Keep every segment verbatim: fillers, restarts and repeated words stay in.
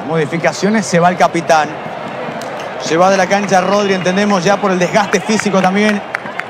Modificaciones, se va el capitán. Se va de la cancha Rodri, entendemos ya por el desgaste físico también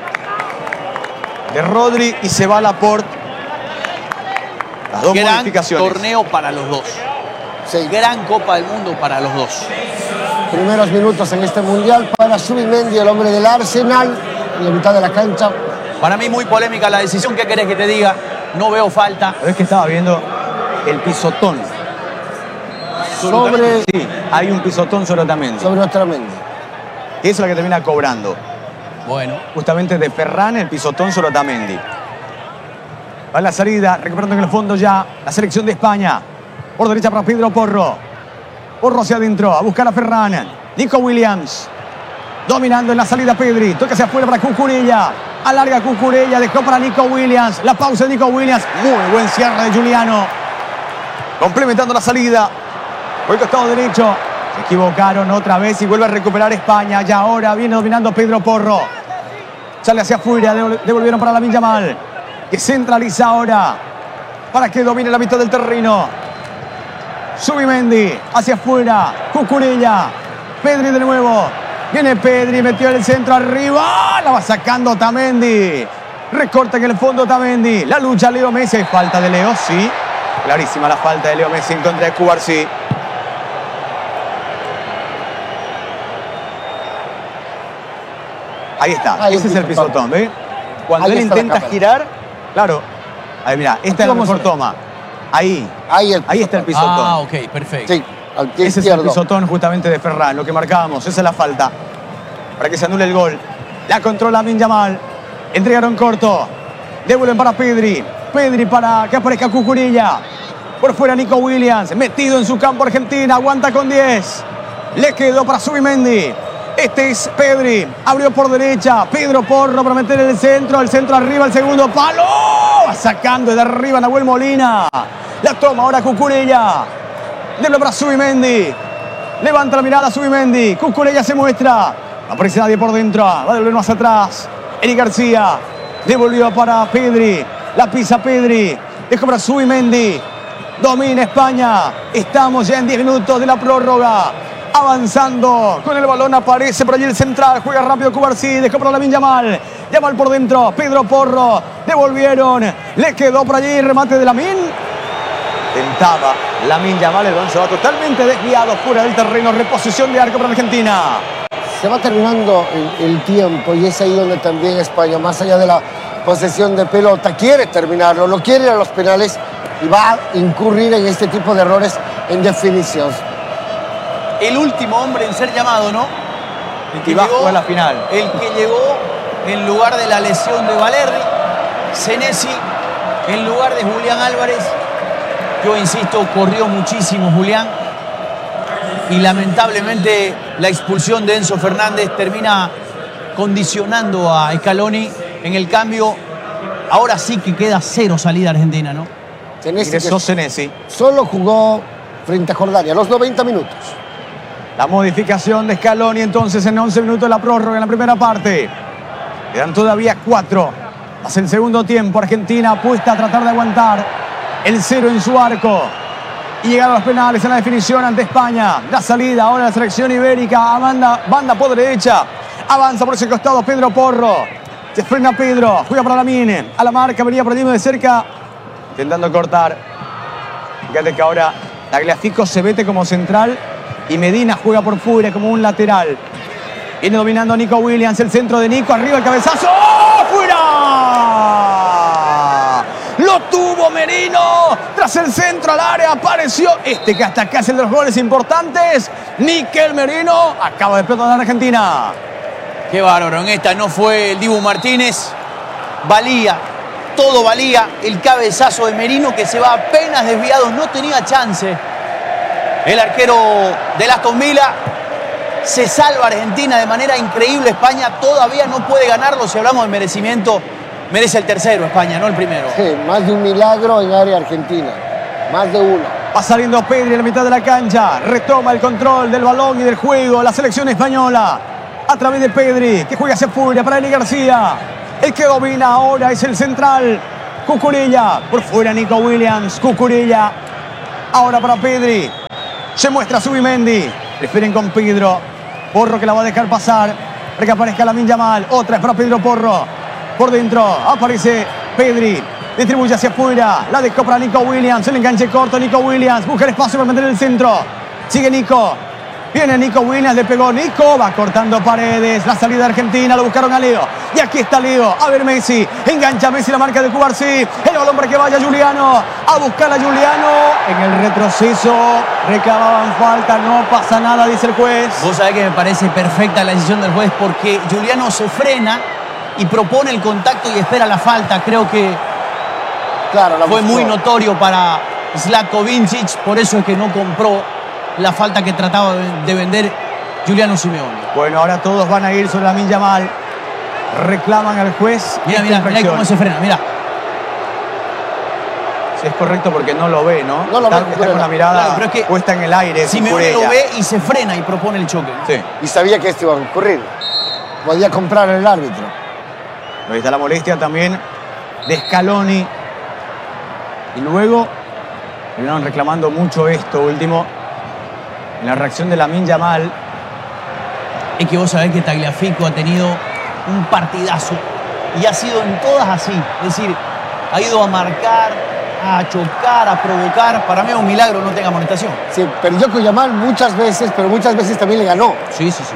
de Rodri, y se va Laporte. Las dos Gran modificaciones. Torneo para los dos. Sí. Gran Copa del Mundo para los dos. Primeros minutos en este Mundial para Zubimendi, el hombre del Arsenal, en la mitad de la cancha. Para mí muy polémica la decisión. ¿Qué querés que te diga? No veo falta. Pero es que estaba viendo el pisotón. Sobre, Sí, hay un pisotón sobre Otamendi. sobre Otamendi. Que es la que termina cobrando. Bueno. Justamente de Ferran, el pisotón sobre Otamendi. Va la salida, recuperando en el fondo ya la selección de España. Por derecha para Pedro Porro. Porro hacia adentro, a buscar a Ferran. Nico Williams. Dominando en la salida Pedri. Toca hacia afuera para Cucurella. Alarga Cucurella, dejó para Nico Williams. La pausa de Nico Williams. Muy buen cierre de Giuliano. Complementando la salida. Por el costado derecho. Se equivocaron otra vez y vuelve a recuperar España. Y ahora viene dominando Pedro Porro. Sale hacia afuera, devolvieron para Lamine Yamal, que centraliza ahora para que domine la mitad del terreno. Zubimendi hacia afuera, Cucurella, Pedri de nuevo. Viene Pedri, metió en el centro arriba, la va sacando Otamendi. Recorta en el fondo Otamendi. La lucha Leo Messi. Falta de Leo, sí. Clarísima la falta de Leo Messi en contra de Cubarsí. Ahí está, Ahí ese es el pisotón, ¿ve? Cuando Ahí él está la intenta cámara. girar, claro. Ahí, mira, esta es la vamos mejor a ver. toma. Ahí, Ahí, el ahí está el pisotón. Ah, ok, perfecto. Sí, al pie Ese es el izquierdo. pisotón justamente de Ferran, lo que marcábamos. Esa es la falta. Para que se anule el gol. La controla Lamine Yamal. Entregaron corto. Devuelven para Pedri. Pedri para que aparezca Cucurella. Por fuera Nico Williams. Metido en su campo Argentina. Aguanta con diez. Le quedó para Zubimendi. Este es Pedri. Abrió por derecha. Pedro Porro para meter en el centro. El centro arriba, el segundo palo. Va sacando de arriba Nahuel Molina. La toma ahora Cucurella. Debla para Zubimendi. Levanta la mirada Zubimendi. Cucurella se muestra. No aparece nadie por dentro. Va a devolver más atrás. Eric García. Devolvió para Pedri. La pisa Pedri. Dejó para Zubimendi. Domina España. Estamos ya en diez minutos de la prórroga. Avanzando con el balón, aparece por allí el central, juega rápido Cubarsí, dejó para Lamine Yamal, Yamal por dentro, Pedro Porro, devolvieron, le quedó por allí, remate de Lamine. Tentaba Lamine Yamal, el balón se va totalmente desviado fuera del terreno, reposición de arco para Argentina. Se va terminando el, el tiempo y es ahí donde también España, más allá de la posesión de pelota, quiere terminarlo, lo quiere ir a los penales y va a incurrir en este tipo de errores en definición. El último hombre en ser llamado, ¿no? El Y va a jugar la final. El que llegó en lugar de la lesión de Valerdi. Senesi en lugar de Julián Álvarez. Yo insisto, corrió muchísimo Julián. Y lamentablemente la expulsión de Enzo Fernández termina condicionando a Scaloni en el cambio. Ahora sí que queda cero salida argentina, ¿no? Senesi, Ingresó Senesi. solo jugó frente a Jordania, los noventa minutos. La modificación de Scaloni entonces en once minutos de la prórroga en la primera parte. Quedan todavía cuatro. Hace el segundo tiempo. Argentina apuesta a tratar de aguantar el cero en su arco. Y llegar a los penales en la definición ante España. La salida ahora de la selección ibérica. Banda, banda por derecha. Avanza por ese costado Pedro Porro. Se frena Pedro. Juega para Lamine. A la marca. Venía por allí de cerca. Intentando cortar. Fíjate que ahora Tagliafico se mete como central. Y Medina juega por fuera como un lateral. Viene dominando a Nico Williams. El centro de Nico. Arriba el cabezazo. ¡Oh! ¡Fuera! Lo tuvo Merino. Tras el centro al área apareció este que hasta acá hace de los goles importantes. Mikel Merino. Acaba de explotar a Argentina. Qué bárbaro. En esta no fue el Dibu Martínez. Valía. Todo valía. El cabezazo de Merino que se va apenas desviado. No tenía chance. El arquero del Aston Villa. Se salva Argentina de manera increíble. España todavía no puede ganarlo. Si hablamos de merecimiento, merece el tercero España, no el primero. Sí, más de un milagro en área argentina. Más de uno. Va saliendo Pedri en la mitad de la cancha. Retoma el control del balón y del juego. La selección española. A través de Pedri, que juega hacia fuera para Eric García. El que domina ahora es el central. Cucurella. Por fuera Nico Williams. Cucurella. Ahora para Pedri. Se muestra Zubimendi. Prefieren con Pedro. Porro que la va a dejar pasar. Para que aparezca Lamine Yamal. Otra es para Pedro Porro. Por dentro aparece Pedri. Distribuye hacia afuera. La dejó para Nico Williams. El enganche corto. Nico Williams. Busca el espacio para mantener el centro. Sigue Nico. Viene Nico Williams. Le pegó Nico. Va cortando Paredes. La salida de Argentina. Lo buscaron a Leo. Y aquí está Leo. A ver Messi. Engancha Messi la marca de Cubarsí. El balón para que vaya Juliano. A buscar a Juliano. En el retroceso. Reclamaban falta. No pasa nada, dice el juez. Vos sabés que me parece perfecta la decisión del juez porque Juliano se frena y propone el contacto y espera la falta. Creo que Claro, la fue buscó. muy notorio para Zlatko Vincic. Por eso es que no compró la falta que trataba de vender Giuliano Simeone. Bueno, ahora todos van a ir sobre Lamine Yamal. Reclaman al juez. Mira, esta mira, mira infracción. cómo se frena, mira. Si es correcto porque no lo ve, ¿no? No lo ve, está, está Cucurella. con la mirada Claro, pero es que puesta en el aire. Simeone lo Cucurella. ve y se frena y propone el choque. Sí. Y sabía que esto iba a ocurrir. Podía comprar el árbitro. Ahí está la molestia también de Scaloni. Y luego terminaron reclamando mucho esto último. En la reacción de Lamine Yamal. Es que vos sabés que Tagliafico ha tenido un partidazo y ha sido en todas así. Es decir, ha ido a marcar, a chocar, a provocar. Para mí es un milagro no tenga amonestación. Sí, perdió con Yamal muchas veces, pero muchas veces también le ganó. Sí, sí, sí.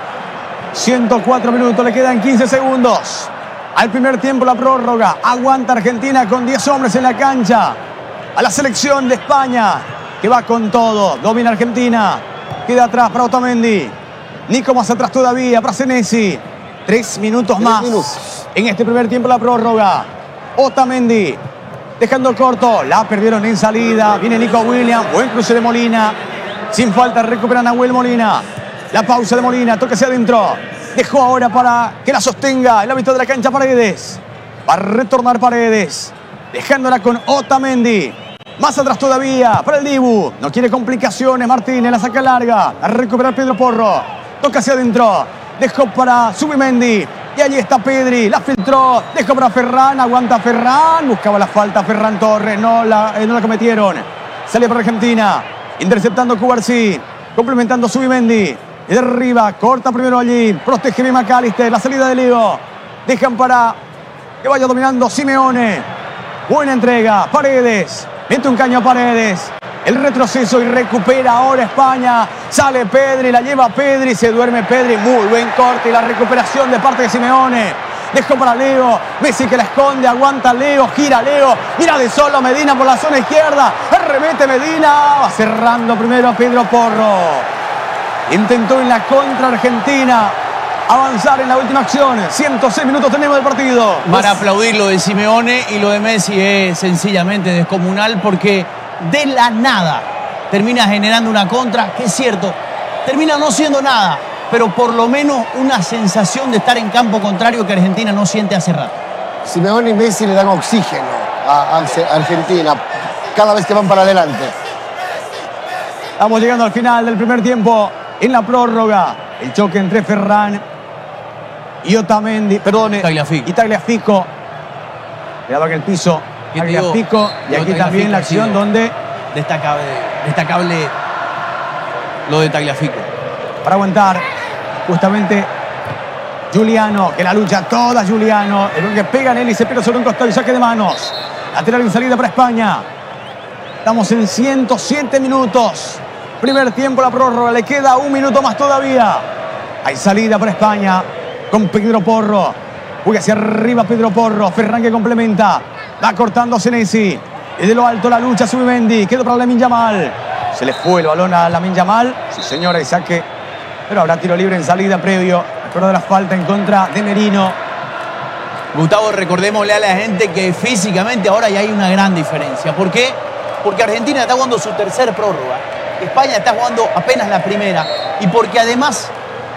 ciento cuatro minutos, le quedan quince segundos. Al primer tiempo la prórroga. Aguanta Argentina con diez hombres en la cancha. A la selección de España, que va con todo. Domina Argentina. Queda atrás para Otamendi. Nico más atrás todavía para Senesi. Tres minutos Tres más. minutos. En este primer tiempo la prórroga. Otamendi. Dejando corto. La perdieron en salida. Viene Nico Williams. Buen cruce de Molina. Sin falta recupera Nahuel Molina. La pausa de Molina. Toca hacia adentro. Dejó ahora para que la sostenga el hábito de la cancha Paredes. Va a retornar Paredes. Dejándola con Otamendi. Más atrás todavía para el Dibu. No quiere complicaciones. Martínez la saca larga. A recuperar Pedro Porro. Toca hacia adentro. Dejó para Zubimendi. Y allí está Pedri. La filtró. Dejó para Ferran. Aguanta Ferran. Buscaba la falta Ferran Torres. No la, eh, no la cometieron. Sale para Argentina. Interceptando Cubarsí. Complementando Zubimendi. Y de arriba. Corta primero allí. Protege bien McAllister. La salida de Leo. Dejan para que vaya dominando Simeone. Buena entrega. Paredes. Mete un caño a Paredes. El retroceso y recupera ahora España. Sale Pedri, la lleva Pedri, se duerme Pedri. Muy buen corte y la recuperación de parte de Simeone. Dejó para Leo. Messi que la esconde, aguanta Leo, gira Leo. Mira de solo Medina por la zona izquierda. Remete Medina. Va cerrando primero a Pedro Porro. Intentó en la contra Argentina avanzar en la última acción. ciento seis minutos tenemos del partido. Para aplaudir lo de Simeone y lo de Messi es sencillamente descomunal porque de la nada termina generando una contra, que es cierto, termina no siendo nada, pero por lo menos una sensación de estar en campo contrario que Argentina no siente hace rato. Simeone y Messi le dan oxígeno a, a Argentina cada vez que van para adelante. Estamos llegando al final del primer tiempo en la prórroga. El choque entre Ferran y Otamendi, perdón, Tagliafico. y Tagliafico. Le daban el piso. ¿Qué te digo? Tagliafico. Y Lo aquí de también la Tagliafico ha acción sido donde, Destacable, destacable lo de Tagliafico. para aguantar, justamente Giuliano, que la lucha toda Giuliano. El que pega en él y se pierde sobre un costado y saque de manos. Lateral en salida para España. Estamos en ciento siete minutos. Primer tiempo la prórroga. Le queda un minuto más todavía. Hay salida para España con Pedro Porro. Juega hacia arriba Pedro Porro. Ferran que complementa. Va cortando Senesi. Y de lo alto la lucha Zubimendi. Quedó para Lamine Yamal. Se le fue el balón a Lamine Yamal. Sí, señora, y saque. Pero habrá tiro libre en salida previo. Recuerdo de la falta en contra de Merino. Gustavo, recordémosle a la gente que físicamente ahora ya hay una gran diferencia. ¿Por qué? Porque Argentina está jugando su tercer prórroga. España está jugando apenas la primera. Y porque además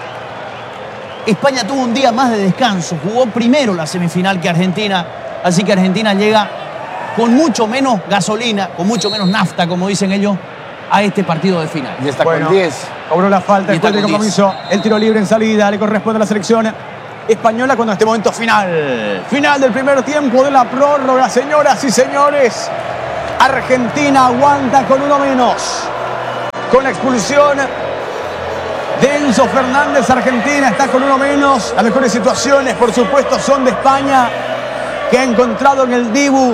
España tuvo un día más de descanso. Jugó primero la semifinal que Argentina. Así que Argentina llega con mucho menos gasolina, con mucho menos nafta, como dicen ellos, a este partido de final. Y está Bueno, con diez. cobró la falta, Y está después del con compromiso. El tiro libre en salida le corresponde a la selección española cuando en este momento final. Final del primer tiempo de la prórroga, señoras y señores. Argentina aguanta con uno menos. con la expulsión de Enzo Fernández. Argentina está con uno menos. Las mejores situaciones, por supuesto, son de España, que ha encontrado en el Dibu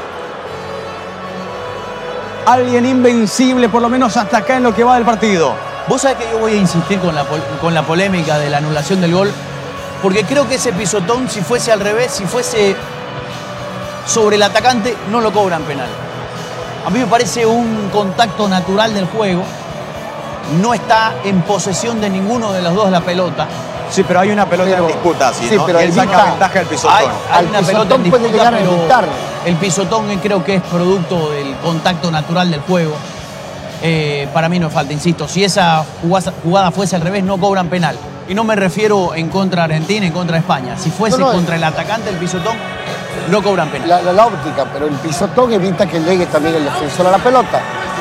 alguien invencible, por lo menos hasta acá en lo que va del partido. Vos sabés que yo voy a insistir con la, con la polémica de la anulación del gol, porque creo que ese pisotón, si fuese al revés, si fuese sobre el atacante, no lo cobran penal. A mí me parece un contacto natural del juego. No está en posesión de ninguno de los dos la pelota. Sí, pero hay una pelota Pero- en disputa, sí, sí, ¿no? pero Y él el saca Vita- ventaja del pisotón. Hay, hay Al una pisotón pelota en puede disputa, llegar a pero evitar. el pisotón eh, creo que es producto del contacto natural del juego. Eh, para mí no es falta, insisto. Si esa jugada, jugada fuese al revés, no cobran penal. Y no me refiero en contra de Argentina, en contra de España. Si fuese No, no, contra el atacante, el pisotón, no cobran penal. La, la, la óptica, pero el pisotón evita que llegue también el defensor a la pelota.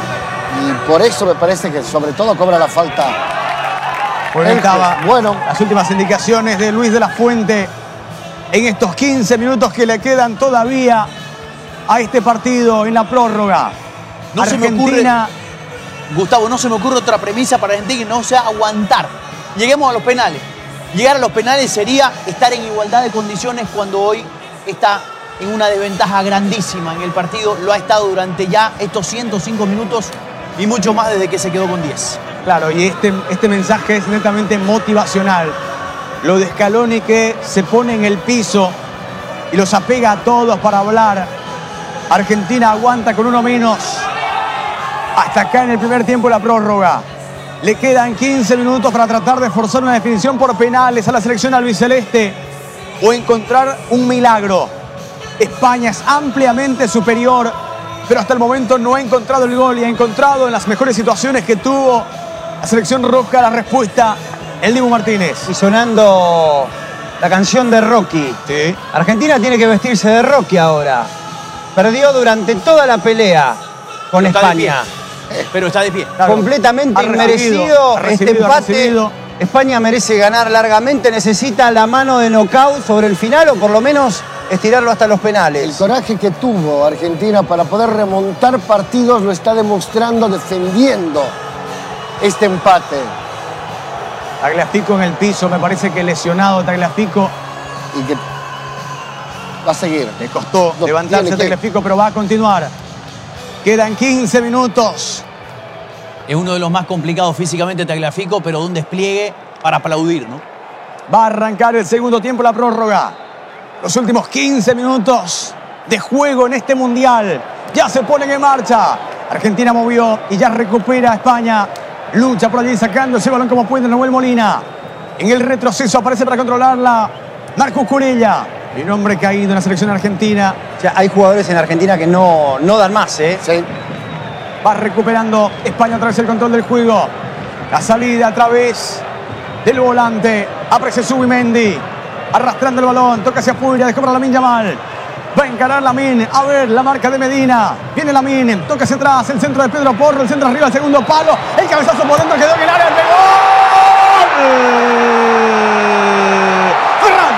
Y por eso me parece que sobre todo cobra la falta. Bueno, El estaba juez, bueno. las últimas indicaciones de Luis de la Fuente en estos quince minutos que le quedan todavía a este partido en la prórroga. No se me Argentina, Gustavo, no se me ocurre otra premisa para Argentina que no sea aguantar. Lleguemos a los penales. Llegar a los penales sería estar en igualdad de condiciones cuando hoy está en una desventaja grandísima en el partido. Lo ha estado durante ya estos ciento cinco minutos y mucho más desde que se quedó con diez. claro, y este, este mensaje es netamente motivacional. Lo de Scaloni, que se pone en el piso y los apega a todos para hablar. Argentina aguanta con uno menos. Hasta acá en el primer tiempo de la prórroga. Le quedan quince minutos para tratar de forzar una definición por penales a la selección albiceleste o encontrar un milagro. España es ampliamente superior, pero hasta el momento no ha encontrado el gol y ha encontrado en las mejores situaciones que tuvo la selección roja la respuesta, el Dibu Martínez. Y sonando la canción de Rocky. Sí. Argentina tiene que vestirse de Rocky ahora. Perdió durante toda la pelea con Pero está de España. Pero está de pie. Claro. Completamente Ha recibido, inmerecido ha este recibido, ha empate. recibido. España merece ganar largamente, necesita la mano de knockout sobre el final o por lo menos estirarlo hasta los El penales. coraje que tuvo Argentina para poder remontar partidos lo está demostrando defendiendo este empate. Tagliafico en el piso, me parece que lesionado Tagliafico. Y que va a seguir. Le costó No, levantarse tiene que- Tagliafico, pero va a continuar. Quedan quince minutos. Es uno de los más complicados físicamente Tagliafico, pero de un despliegue para aplaudir, ¿no? Va a arrancar el segundo tiempo la prórroga. Los últimos quince minutos de juego en este mundial ya se ponen en marcha. Argentina movió y ya recupera a España. Lucha por allí sacando ese balón como puede Nahuel Molina. En el retroceso aparece para controlarla Marcos Curella. Y un hombre caído en la selección argentina. O sea, hay jugadores en Argentina que no, no dan más, ¿eh? Sí. Va recuperando España a través del control del juego. La salida a través del volante. Aparece Zubimendi. Arrastrando el balón. Toca hacia afuera. Dejó para Lamine Yamal. Va a encarar Lamine. A ver la marca de Medina. Viene Lamine. Toca hacia atrás. El centro de Pedro Porro. El centro arriba. El segundo palo. El cabezazo por dentro. Quedó en el área. ¡El gol! ¡Ferran!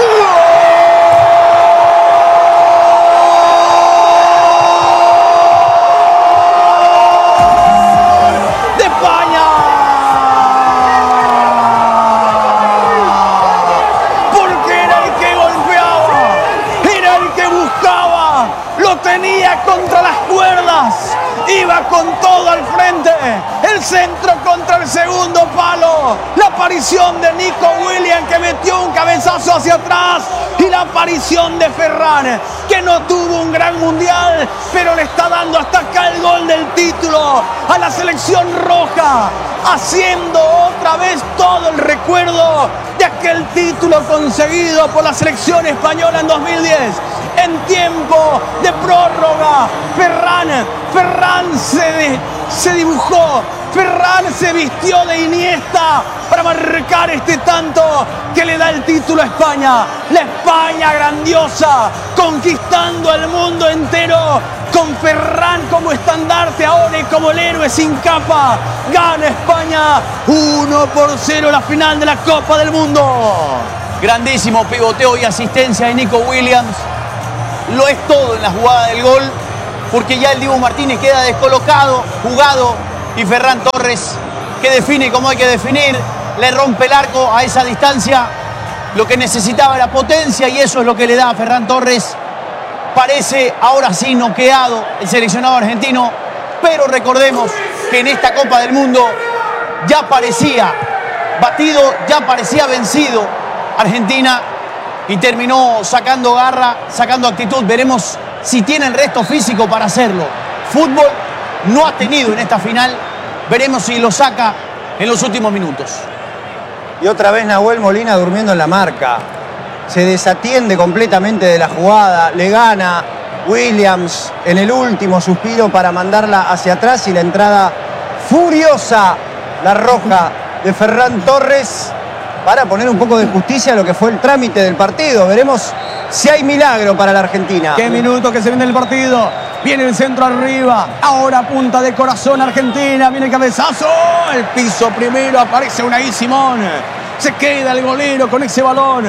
¡De España! Porque era el que golpeaba, era el que buscaba, lo tenía contra las cuerdas, iba con todo al frente, el centro contra el segundo palo, la aparición de Nico Williams que metió un cabezazo hacia atrás y la aparición de Ferran que no tuvo un gran mundial, pero le está dando hasta acá el gol del título a la selección roja, haciendo otra vez todo el recuerdo de aquel título conseguido por la selección española en dos mil diez. En tiempo de prórroga, Ferran, Ferran se, se dibujó, Ferran se vistió de Iniesta para marcar este tanto que le da el título a España. La España grandiosa, conquistando el mundo entero, con Ferran como estandarte ahora y como el héroe sin capa. Gana España uno por cero la final de la Copa del Mundo. Grandísimo pivoteo y asistencia de Nico Williams. Lo es todo en la jugada del gol, porque ya el Dibu Martínez queda descolocado, jugado Y Ferran Torres, que define como hay que definir, le rompe el arco a esa distancia. Lo que necesitaba era potencia y eso es lo que le da a Ferran Torres. Parece ahora sí noqueado el seleccionado argentino, pero recordemos que en esta Copa del Mundo ya parecía batido, ya parecía vencido Argentina y terminó sacando garra, sacando actitud. Veremos si tiene el resto físico para hacerlo. Fútbol no ha tenido en esta final, veremos si lo saca en los últimos minutos. Y otra vez Nahuel Molina durmiendo en la marca. Se desatiende completamente de la jugada, le gana Williams en el último suspiro para mandarla hacia atrás y la entrada furiosa, la roja de Ferran Torres, para poner un poco de justicia a lo que fue el trámite del partido. Veremos si hay milagro para la Argentina. Qué minuto que se viene el partido. Viene el centro arriba. Ahora punta de corazón Argentina. Viene el cabezazo. El piso primero. Aparece Unai Simón. Se queda el golero con ese balón.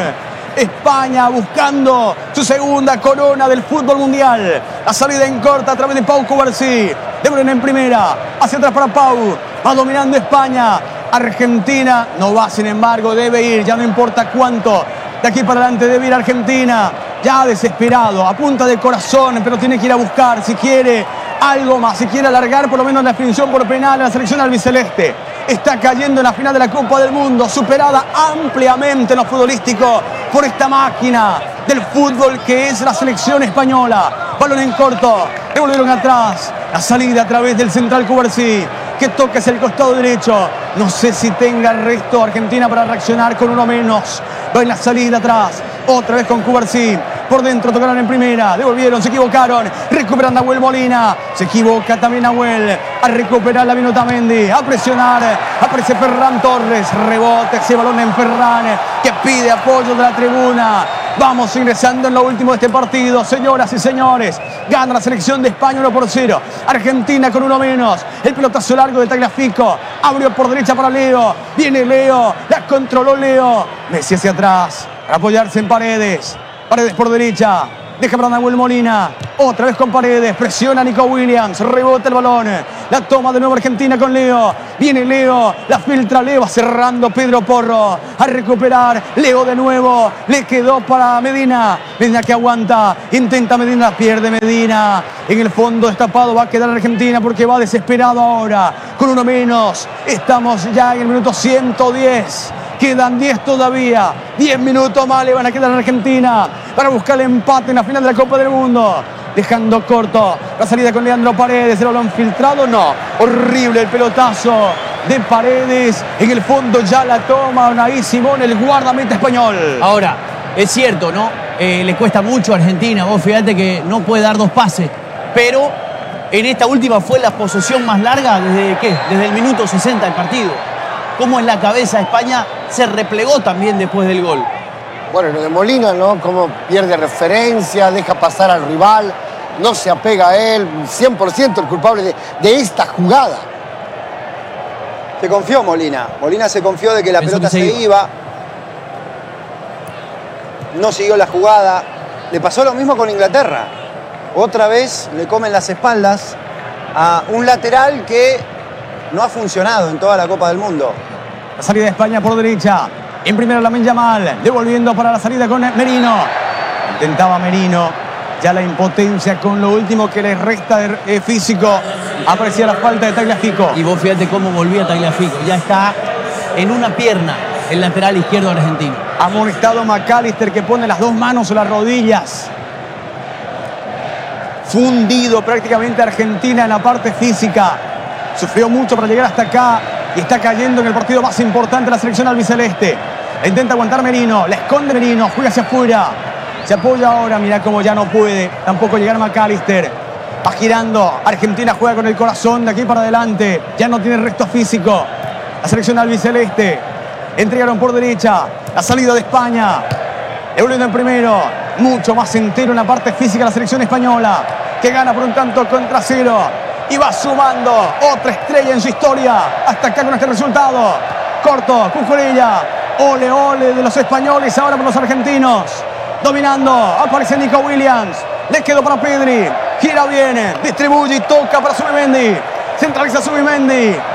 España buscando su segunda corona del fútbol mundial. La salida en corta a través de Pau Cubarsí. De Bruyne en primera. Hacia atrás para Pau. Va dominando España. Argentina no va, sin embargo, debe ir. Ya no importa cuánto. De aquí para adelante debe ir Argentina. Ya desesperado, a punta de corazón, pero tiene que ir a buscar, si quiere, algo más. Si quiere alargar por lo menos la definición por penal a la selección albiceleste. Está cayendo en la final de la Copa del Mundo, superada ampliamente en lo futbolístico por esta máquina del fútbol que es la selección española. Balón en corto, devolvieron atrás. La salida a través del central Cubarsí, que toca hacia el costado derecho. No sé si tenga el resto Argentina para reaccionar con uno menos. Va en la salida atrás, otra vez con Cubarsí. Por dentro tocaron en primera, devolvieron, se equivocaron. Recuperan Nahuel Molina, se equivoca también Nahuel. A recuperar la minuta Mendy, a presionar. Aparece Ferran Torres, rebote ese balón en Ferran, que pide apoyo de la tribuna. Vamos ingresando en lo último de este partido, señoras y señores. Gana la selección de España uno por cero. Argentina con uno menos. El pelotazo largo de Tagliafico. Abrió por derecha para Leo. Viene Leo. La controló Leo. Messi hacia atrás para apoyarse en Paredes. Paredes por derecha. Deja para Nahuel Molina. Otra vez con Paredes. Presiona Nico Williams. Rebota el balón. La toma de nuevo Argentina con Leo. Viene Leo. La filtra Leo. Va cerrando Pedro Porro. A recuperar. Leo de nuevo. Le quedó para Medina. Medina que aguanta. Intenta Medina. Pierde Medina. En el fondo destapado va a quedar Argentina porque va desesperado ahora. Con uno menos. Estamos ya en el minuto ciento diez. Quedan diez todavía. diez minutos más le van a quedar a Argentina para buscar el empate en la final de la Copa del Mundo. Dejando corto la salida con Leandro Paredes. ¿El balón filtrado? No. Horrible el pelotazo de Paredes. En el fondo ya la toma Unai Simón, el guardameta español. Ahora, es cierto, ¿no? Eh, le cuesta mucho a Argentina. Vos fíjate que no puede dar dos pases. Pero en esta última fue la posesión más larga desde, ¿qué? Desde el minuto sesenta del partido. Cómo en la cabeza España se replegó también después del gol. Bueno, lo de Molina, ¿no? Cómo pierde referencia, deja pasar al rival, no se apega a él, cien por ciento el culpable de, de esta jugada. Se confió Molina. Molina se confió de que la Pensó pelota que se se iba. iba. No siguió la jugada. Le pasó lo mismo con Inglaterra. Otra vez le comen las espaldas a un lateral que no ha funcionado en toda la Copa del Mundo. La salida de España por derecha. En primera Lamine Yamal. Devolviendo para la salida con Merino. Intentaba Merino. Ya la impotencia con lo último que le resta de eh, físico. Aparecía la falta de Tagliafico. Y vos fíjate cómo volvía Tagliafico. Ya está en una pierna el lateral izquierdo argentino. Amonestado McAllister, que pone las dos manos en las rodillas. Fundido prácticamente Argentina en la parte física. Sufrió mucho para llegar hasta acá y está cayendo en el partido más importante de la selección albiceleste. La intenta aguantar Merino, la esconde Merino, juega hacia afuera. Se apoya ahora, mira cómo ya no puede tampoco llegar McAllister. Va girando, Argentina juega con el corazón de aquí para adelante. Ya no tiene resto físico. La selección albiceleste. Entregaron por derecha, la salida de España. Devolviendo en primero, mucho más entero en la parte física la selección española, que gana por un tanto contra cero. Y va sumando otra estrella en su historia. Hasta acá con este resultado. Corto, Cucurella. Ole, ole de los españoles, ahora por los argentinos. Dominando, aparece Nico Williams. Le quedó para Pedri. Gira bien, distribuye y toca para Zubimendi. Centraliza Zubimendi.